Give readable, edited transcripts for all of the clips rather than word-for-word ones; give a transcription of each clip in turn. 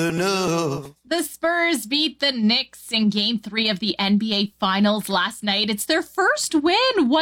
The Spurs beat the Knicks in Game 3 of the NBA Finals last night. It's their first win,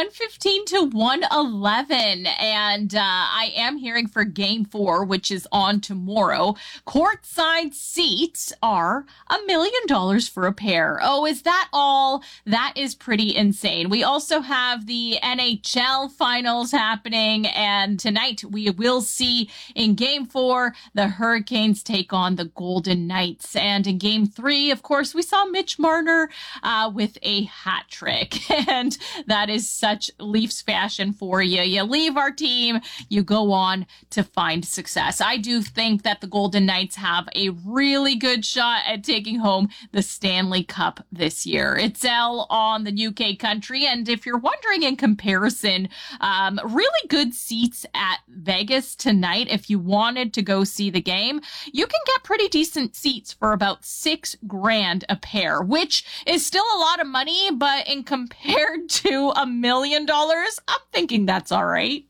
115-111. And I am hearing for Game 4, which is on tomorrow. Courtside seats are $1 million for a pair. Oh, is that all? That is pretty insane. We also have the NHL Finals happening. And tonight we will see in Game 4, the Hurricanes take on the Golden Knights. And in Game 3, of course, we saw Mitch Marner with a hat trick. And that is such Leafs fashion for you. You leave our team, you go on to find success. I do think that the Golden Knights have a really good shot at taking home the Stanley Cup this year. It's L on the UK country. And if you're wondering in comparison, really good seats at Vegas tonight. If you wanted to go see the game, you can get pretty decent seats for about $6,000 a pair, which is still a lot of money, but in compared to $1 million, I'm thinking that's all right.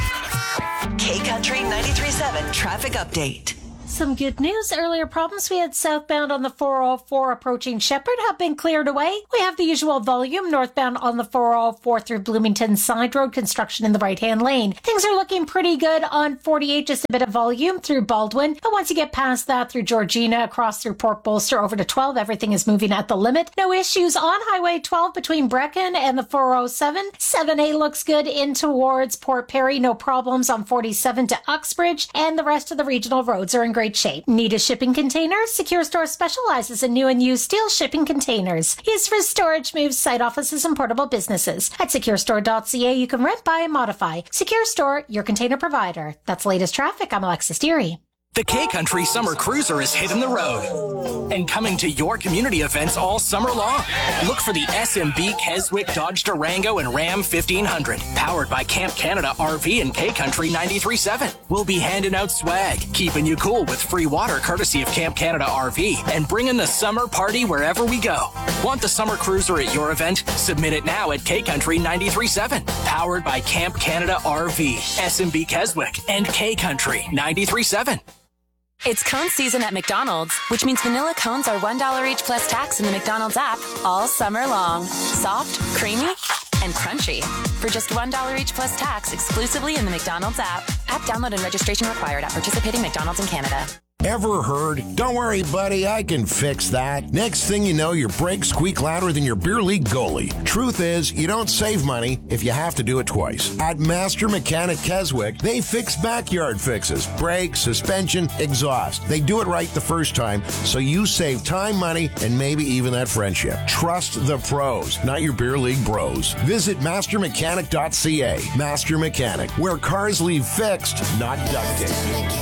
K Country 93.7 traffic update. Some good news. Earlier problems we had southbound on the 404 approaching Shepherd have been cleared away. We have the usual volume northbound on the 404 through Bloomington Side Road, construction in the right-hand lane. Things are looking pretty good on 48, just a bit of volume through Baldwin. But once you get past that through Georgina, across through Port Bolster over to 12, everything is moving at the limit. No issues on Highway 12 between Brecken and the 407. 7A looks good in towards Port Perry. No problems on 47 to Uxbridge. And the rest of the regional roads are in great shape. Need a shipping container? Secure Store specializes in new and used steel shipping containers. Used for storage, moves, site offices, and portable businesses. At securestore.ca, you can rent, buy, and modify. Secure Store, your container provider. That's the latest traffic. I'm Alexis Deary. The K-Country Summer Cruiser is hitting the road and coming to your community events all summer long. Look for the SMB Keswick Dodge Durango and Ram 1500, powered by Camp Canada RV and K-Country 93.7. We'll be handing out swag, keeping you cool with free water courtesy of Camp Canada RV, and bringing the summer party wherever we go. Want the Summer Cruiser at your event? Submit it now at K-Country 93.7, powered by Camp Canada RV, SMB Keswick, and K-Country 93.7. It's cone season at McDonald's, which means vanilla cones are $1 each plus tax in the McDonald's app all summer long. Soft, creamy, and crunchy. For just $1 each plus tax exclusively in the McDonald's app. App download and registration required at participating McDonald's in Canada. Ever heard? Don't worry, buddy, I can fix that. Next thing you know, your brakes squeak louder than your beer league goalie. Truth is, you don't save money if you have to do it twice. At Master Mechanic Keswick, they fix backyard fixes, brakes, suspension, exhaust. They do it right the first time, so you save time, money, and maybe even that friendship. Trust the pros, not your beer league bros. Visit mastermechanic.ca. Master Mechanic, where cars leave fixed, not duct tape.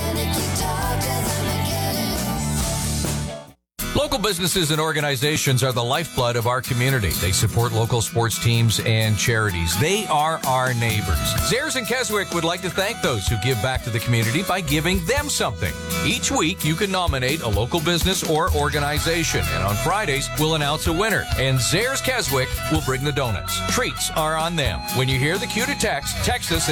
Local businesses and organizations are the lifeblood of our community. They support local sports teams and charities. They are our neighbors. Zehrs and Keswick would like to thank those who give back to the community by giving them something. Each week, you can nominate a local business or organization, and on Fridays, we'll announce a winner. And Zehrs Keswick will bring the donuts. Treats are on them. When you hear the cue to text us at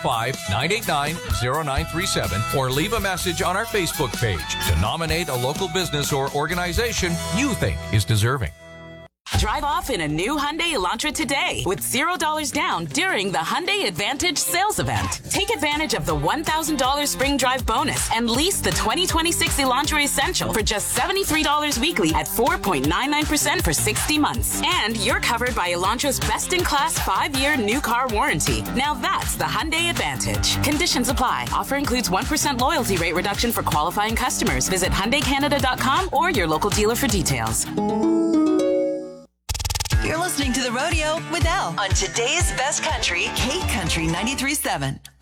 905-989-0937 or leave a message on our Facebook page to nominate a local business or organization you think is deserving. Drive off in a new Hyundai Elantra today with $0 down during the Hyundai Advantage sales event. Take advantage of the $1,000 spring drive bonus and lease the 2026 Elantra Essential for just $73 weekly at 4.99% for 60 months. And you're covered by Elantra's best-in-class 5-year new car warranty. Now that's the Hyundai Advantage. Conditions apply. Offer includes 1% loyalty rate reduction for qualifying customers. Visit HyundaiCanada.com or your local dealer for details. You're listening to The Rodeo with Elle on today's best country, K Country 93.7.